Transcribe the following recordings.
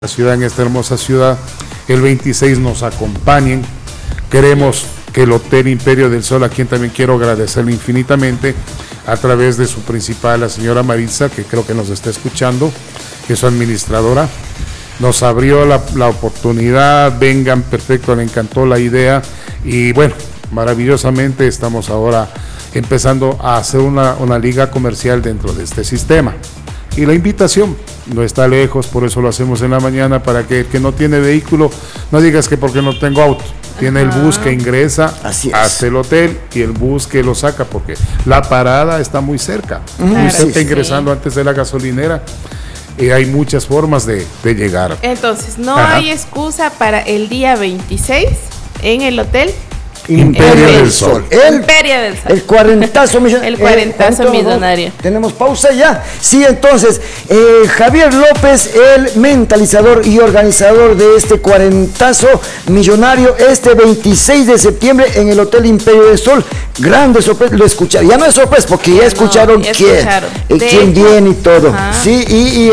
la ciudad, en esta hermosa ciudad. El 26 nos acompañen. Queremos que el Hotel Imperio del Sol, a quien también quiero agradecerle infinitamente, a través de su principal, la señora Maritza, que creo que nos está escuchando, que es su administradora, nos abrió la oportunidad. Vengan, perfecto, le encantó la idea y bueno, maravillosamente estamos ahora empezando a hacer una liga comercial dentro de este sistema. Y la invitación no está lejos, por eso lo hacemos en la mañana, para que el que no tiene vehículo no digas que porque no tengo auto. Tiene el bus que ingresa hasta el hotel y el bus que lo saca, porque la parada está muy cerca, muy cerca, ingresando antes de la gasolinera. Hay muchas formas de llegar. Entonces, no hay excusa para el día 26 en el hotel Imperio del Sol. Imperio del Sol. El cuarentazo millonario. El cuarentazo millonario. Tenemos pausa ya. Sí, entonces, Javier López, el mentalizador y organizador de este cuarentazo millonario, este 26 de septiembre en el Hotel Imperio del Sol. Grande sorpresa, lo escucharon. Ya no es sorpresa porque ya escucharon quién viene y todo. Sí,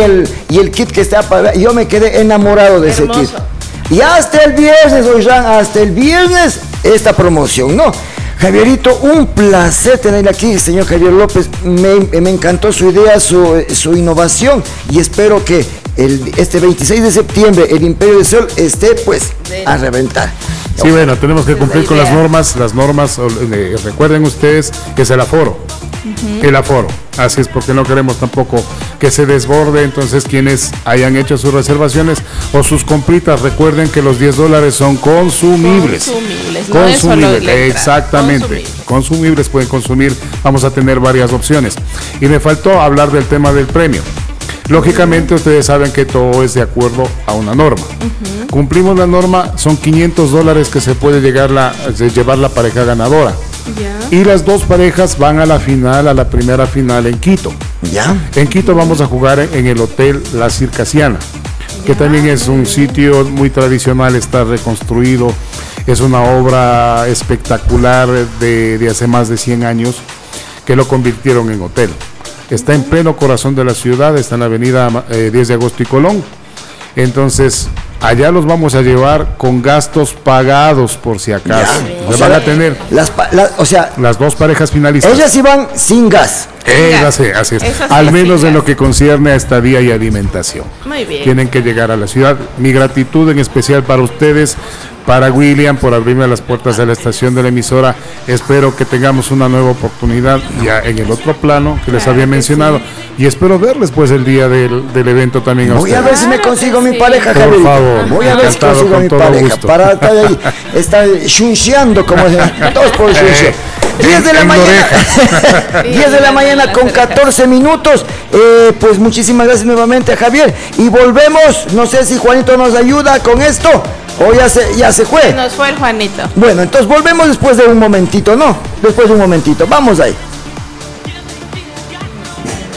y el kit que está para. Yo me quedé enamorado de ese kit. Y hasta el viernes, oigan, hasta el viernes esta promoción, ¿no? Javierito, un placer tenerle aquí, señor Javier López. Me encantó su idea, su innovación, y espero que este 26 de septiembre el Imperio del Sol esté pues a reventar. Sí, bueno, tenemos que cumplir con las normas. Recuerden ustedes que es el aforo. El aforo, así es, porque no queremos tampoco que se desborde. Entonces, quienes hayan hecho sus reservaciones o sus compritas, recuerden que los $10 son consumibles. No es solo exactamente, consumibles, pueden consumir. Vamos a tener varias opciones. Y me faltó hablar del tema del premio. Lógicamente, ustedes saben que todo es de acuerdo a una norma. Cumplimos la norma, son $500 que se puede llevar la pareja ganadora. Y las dos parejas van a la final, a la primera final en Quito. En Quito vamos a jugar en el Hotel La Circasiana, que también es un sitio muy tradicional, está reconstruido. Es una obra espectacular de hace más de 100 años que lo convirtieron en hotel. Está en pleno corazón de la ciudad, está en la avenida 10 de agosto y Colón. Entonces, allá los vamos a llevar con gastos pagados, por si acaso. Van a tener las dos parejas finalistas. Ellas iban sin gas. Así es. Al menos en lo que concierne a estadía y alimentación. Muy bien. Tienen que llegar a la ciudad. Mi gratitud en especial para ustedes, para William, por abrirme las puertas de la estación de la emisora. Espero que tengamos una nueva oportunidad ya en el otro plano que les había mencionado. Y espero verles pues el día del evento también. Voy a ver si me consigo mi pareja, Javier. Por favor. Voy a ver si consigo mi pareja. Gusto. Para estar ahí, estar chuncheando, como todos por chunche. 10 de la mañana. 10 de la mañana con 14 minutos. Pues muchísimas gracias nuevamente a Javier. Y volvemos. No sé si Juanito nos ayuda con esto. O ya se fue. Nos fue el Juanito. Bueno, entonces volvemos después de un momentito, ¿no? Después de un momentito. Vamos ahí.